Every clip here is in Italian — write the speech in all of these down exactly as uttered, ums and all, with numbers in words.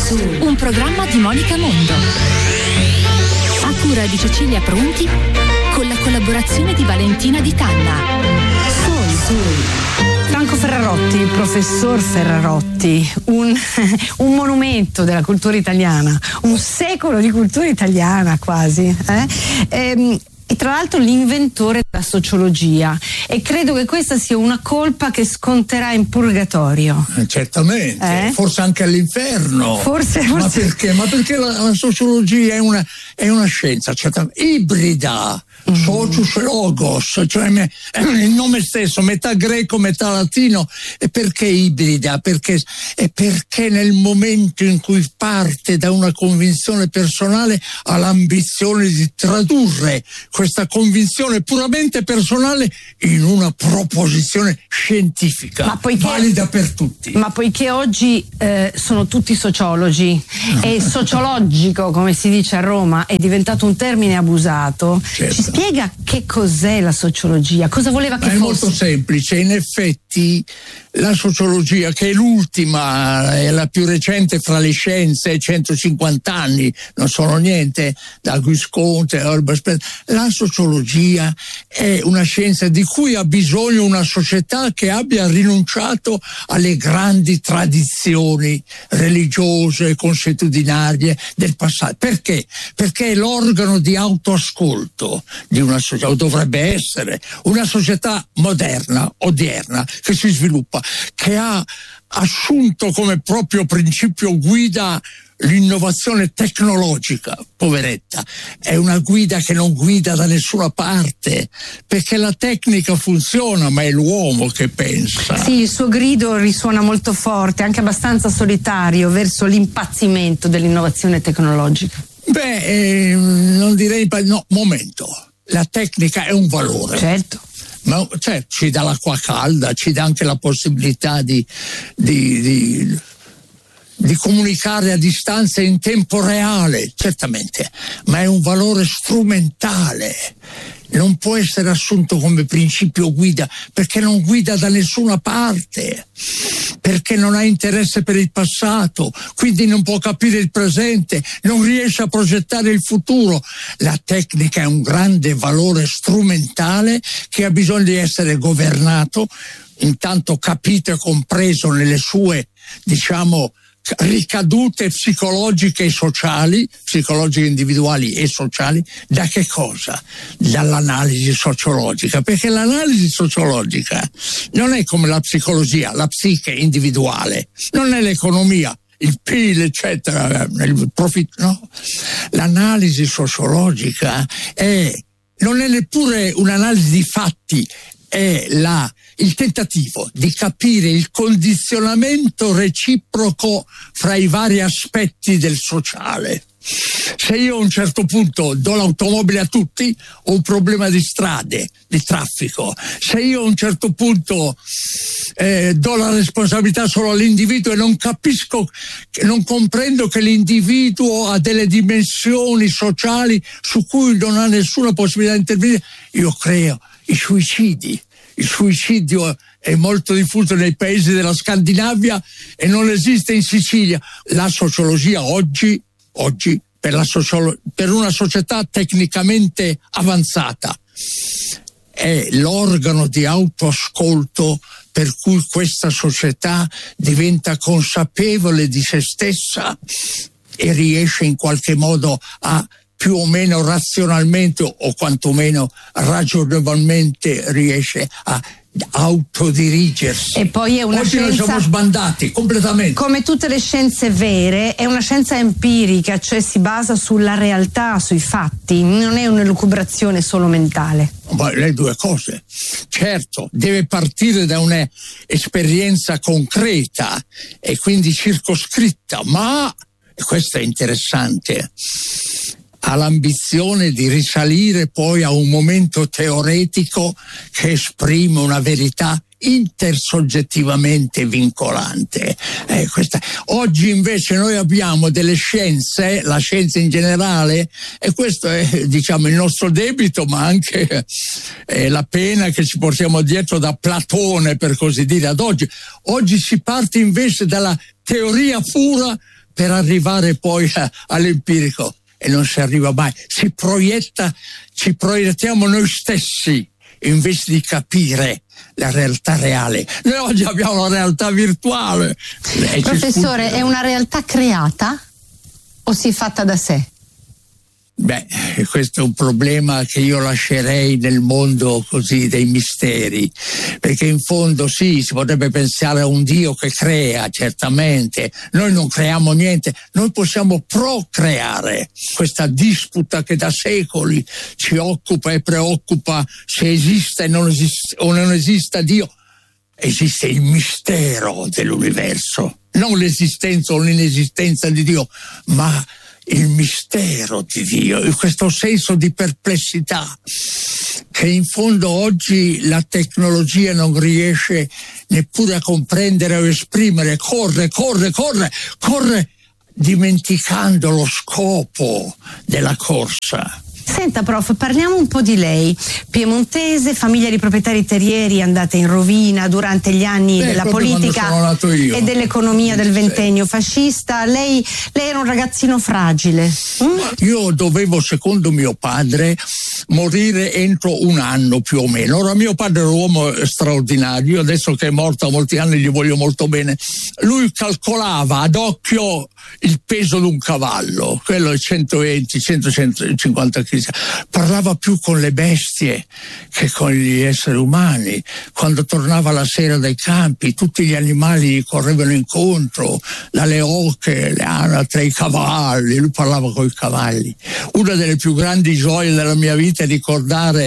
un programma di Monica Mondo. A cura di Cecilia Pronti, con la collaborazione di Valentina Di Tanna. Soul. Soul. Franco Ferrarotti, il professor Ferrarotti, un, un monumento della cultura italiana, un secolo di cultura italiana quasi. Eh? Ehm, E tra l'altro l'inventore della sociologia, e credo che questa sia una colpa che sconterà in purgatorio. Eh, certamente, eh? forse anche all'inferno. Forse, forse. Ma perché? Ma perché la, la sociologia è una, è una scienza certamente ibrida, mm. socius logos, cioè me, il nome stesso, metà greco, metà latino. E perché ibrida? Perché, è perché nel momento in cui parte da una convinzione personale ha l'ambizione di tradurre questa convinzione puramente personale in una proposizione scientifica, ma poiché, valida per tutti. Ma poiché oggi eh, sono tutti sociologi e sociologico, come si dice a Roma, è diventato un termine abusato, certo. Ci spiega che cos'è la sociologia? Cosa voleva che ma fosse? È molto semplice, in effetti la sociologia, che è l'ultima, è la più recente fra le scienze, centocinquanta anni, non sono niente, da Guisconte, la sociologia è una scienza di cui ha bisogno una società che abbia rinunciato alle grandi tradizioni religiose e consuetudinarie del passato. Perché? Perché è l'organo di autoascolto di una società, o dovrebbe essere una società moderna, odierna, che si sviluppa, che ha assunto come proprio principio guida l'innovazione tecnologica. Poveretta, è una guida che non guida da nessuna parte, perché la tecnica funziona, ma è l'uomo che pensa. Sì, il suo grido risuona molto forte, anche abbastanza solitario, verso l'impazzimento dell'innovazione tecnologica. Beh, eh, non direi, no, momento, la tecnica è un valore. Certo. Ma cioè, ci dà l'acqua calda, ci dà anche la possibilità di, di, di, di comunicare a distanza in tempo reale, certamente, ma è un valore strumentale. Non può essere assunto come principio guida, perché non guida da nessuna parte, perché non ha interesse per il passato, quindi non può capire il presente, non riesce a progettare il futuro. La tecnica è un grande valore strumentale che ha bisogno di essere governato, intanto capito e compreso nelle sue, diciamo, ricadute psicologiche e sociali, psicologiche individuali e sociali. Da che cosa? Dall'analisi sociologica, perché l'analisi sociologica non è come la psicologia, la psiche individuale, non è l'economia, il P I L, eccetera, il profitto, no? L'analisi sociologica è, non è neppure un'analisi di fatti, è la il tentativo di capire il condizionamento reciproco fra i vari aspetti del sociale. Se io a un certo punto do l'automobile a tutti, ho un problema di strade, di traffico. Se io a un certo punto eh, do la responsabilità solo all'individuo e non capisco, non comprendo che l'individuo ha delle dimensioni sociali su cui non ha nessuna possibilità di intervenire, io creo i suicidi. Il suicidio è molto diffuso nei paesi della Scandinavia e non esiste in Sicilia. La sociologia oggi, oggi per, la sociolo- per una società tecnicamente avanzata, è l'organo di autoascolto per cui questa società diventa consapevole di se stessa e riesce in qualche modo a più o meno razionalmente o quantomeno ragionevolmente riesce a autodirigersi. E poi è una Oggi scienza, noi siamo sbandati completamente. Come tutte le scienze vere, è una scienza empirica, cioè si basa sulla realtà, sui fatti, non è un'elucubrazione solo mentale. Ma le due cose. Certo, deve partire da un'esperienza concreta e quindi circoscritta, ma, e questo è interessante, ha l'ambizione di risalire poi a un momento teoretico che esprime una verità intersoggettivamente vincolante. Eh, questa. Oggi invece noi abbiamo delle scienze, la scienza in generale, e questo è, diciamo, il nostro debito, ma anche eh, la pena che ci portiamo dietro da Platone, per così dire, ad oggi. Oggi si parte invece dalla teoria pura per arrivare poi a, all'empirico, e non si arriva mai. Si proietta, ci proiettiamo noi stessi invece di capire la realtà reale. Noi oggi abbiamo la realtà virtuale. Professore, è una realtà creata o si è fatta da sé? Beh, questo è un problema che io lascerei nel mondo così dei misteri, perché in fondo sì, si potrebbe pensare a un Dio che crea, certamente. Noi non creiamo niente, noi possiamo procreare. Questa disputa che da secoli ci occupa e preoccupa se esiste non esiste, o non esista Dio. Esiste il mistero dell'universo, non l'esistenza o l'inesistenza di Dio, ma il mistero di Dio, questo senso di perplessità che in fondo oggi la tecnologia non riesce neppure a comprendere o esprimere. Corre, corre, corre, corre, dimenticando lo scopo della corsa. Senta prof, parliamo un po' di lei. Piemontese, famiglia di proprietari terrieri andata in rovina durante gli anni Beh, della politica e dell'economia del ventennio fascista. Lei, lei era un ragazzino fragile. Mm? Io dovevo, secondo mio padre, morire entro un anno più o meno. Ora, mio padre era un uomo straordinario, adesso che è morto a molti anni gli voglio molto bene. Lui calcolava ad occhio il peso di un cavallo, quello è centoventi centocinquanta chili. Parlava più con le bestie che con gli esseri umani. Quando tornava la sera dai campi, tutti gli animali gli correvano incontro, dalle oche, le anatre, i cavalli. Lui parlava con i cavalli. Una delle più grandi gioie della mia vita è ricordare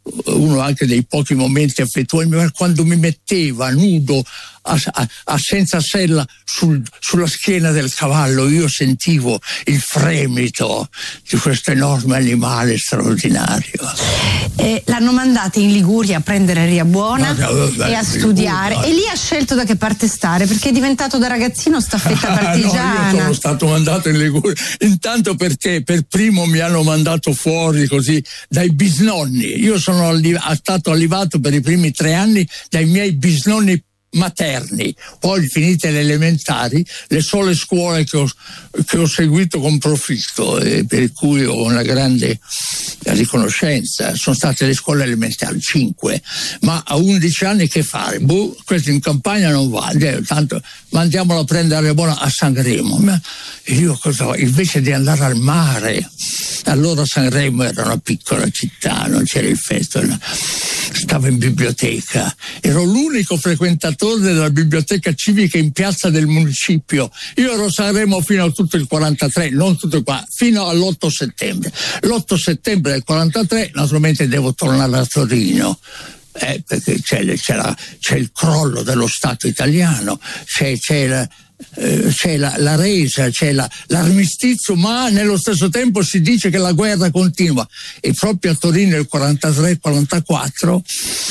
uno anche dei pochi momenti affettuosi, quando mi metteva nudo a, a, a senza sella sul, sulla schiena del cavallo. Io sentivo il fremito di questo enorme animale straordinario. Eh, l'hanno mandata in Liguria a prendere aria buona e a studiare, Liguria. E lì ha scelto da che parte stare, perché è diventato da ragazzino staffetta partigiana. No, io sono stato mandato in Liguria intanto perché per primo mi hanno mandato fuori così dai bisnonni. Io sono alli- stato allivato per i primi tre anni dai miei bisnonni materni, poi finite le elementari, le sole scuole che ho, che ho seguito con profitto e per cui ho una grande riconoscenza sono state le scuole elementari, cinque, ma a undici anni che fare? Boh, questo in campagna non va, tanto mandiamolo a prendere buona a Sanremo. Ma io cosa, invece di andare al mare, allora Sanremo era una piccola città, non c'era il festival, stavo in biblioteca, ero l'unico frequentatore della biblioteca civica in piazza del municipio. Io ero a Sanremo fino a tutto il quarantatré, non tutto qua, fino all'otto settembre. L'otto settembre del quarantatré naturalmente devo tornare a Torino. Eh, perché c'è, c'è, la, c'è il crollo dello Stato italiano, c'è, c'è la Eh, c'è la, la resa, c'è la, l'armistizio, ma nello stesso tempo si dice che la guerra continua. E proprio a Torino nel quarantatré quarantaquattro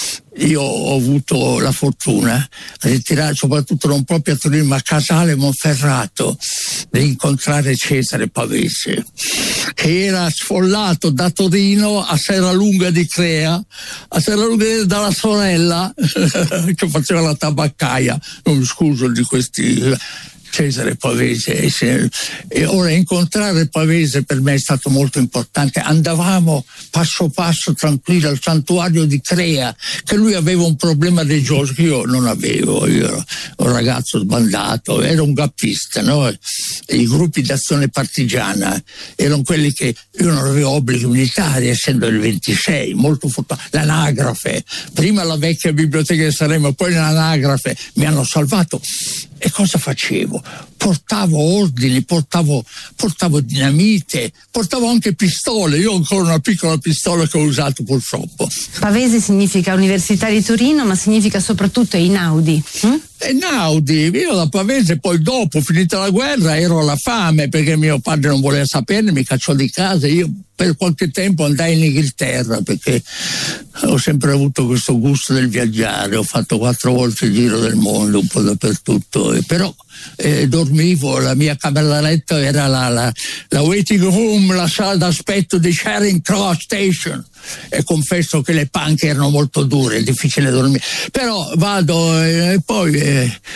io ho avuto la fortuna, ritirare, soprattutto non proprio a Torino ma a Casale Monferrato, di incontrare Cesare Pavese, che era sfollato da Torino a Serralunga di Crea, a Serralunga di Crea dalla sorella che faceva la tabaccaia. Non mi scuso di questi Cesare Pavese, e ora incontrare Pavese per me è stato molto importante. Andavamo passo passo tranquillo al santuario di Crea, che lui aveva un problema religioso che io non avevo. Io ero un ragazzo sbandato, ero un gappista, no? I gruppi d'azione partigiana erano quelli che io non avevo obblighi militari, essendo il ventisei, molto fortunato. L'anagrafe, prima la vecchia biblioteca di Sanremo, poi l'anagrafe mi hanno salvato. E cosa facevo? Portavo ordini, portavo, portavo dinamite, portavo anche pistole. Io ho ancora una piccola pistola che ho usato purtroppo. Pavese significa Università di Torino, ma significa soprattutto Einaudi. Hm? Einaudi, io da Pavese, poi dopo, finita la guerra, ero alla fame perché mio padre non voleva saperne, mi cacciò di casa. Io per qualche tempo andai in Inghilterra perché ho sempre avuto questo gusto del viaggiare, ho fatto quattro volte il giro del mondo, un po' dappertutto, e però eh, dormivo, la mia camera da letto era la, la, la waiting room, la sala d'aspetto di Charing Cross Station, e confesso che le panche erano molto dure, è difficile dormire, però vado e eh, poi eh,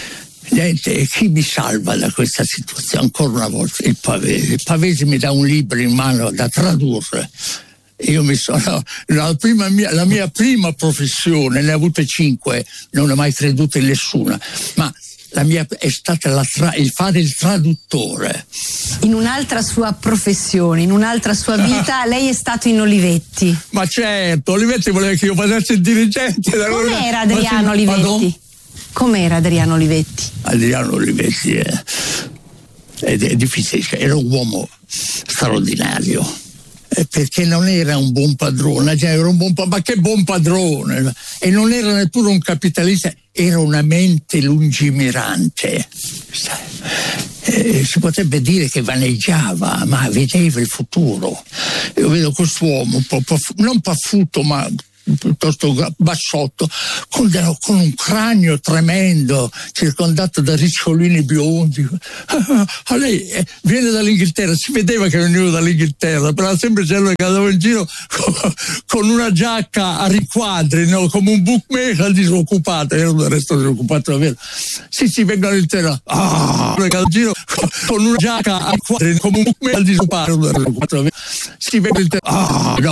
Niente, e chi mi salva da questa situazione? Ancora una volta il Pavese. Il Pavese mi dà un libro in mano da tradurre. Io mi sono la, prima mia, la mia prima professione, ne ho avute cinque, non ho mai creduto in nessuna, ma la mia è stata la tra, il fare il traduttore. In un'altra sua professione, in un'altra sua vita, lei è stato in Olivetti. Ma certo, Olivetti voleva che io facessi il dirigente. Com'era Adriano Olivetti? Com'era Adriano Olivetti? Adriano Olivetti è, è, è difficile, era un uomo straordinario. Perché non era un buon padrone, cioè era un buon, ma che buon padrone, e non era neppure un capitalista, era una mente lungimirante. Eh, si potrebbe dire che vaneggiava, ma vedeva il futuro. Io vedo quest'uomo un po' paff- non paffuto, ma piuttosto bassotto, con, con un cranio tremendo, circondato da ricciolini biondi. A lei eh, viene dall'Inghilterra, si vedeva che veniva dall'Inghilterra, però sempre c'era che andava in giro con, con una giacca a riquadri, no? Come un bookmaker disoccupato, era del resto disoccupato davvero. Sì, sì, vengo dall'Inghilterra, ah, in giro con una giacca a riquadri, come un bookmaker disoccupato, sì, vengo dall'Inghilterra, ah, no.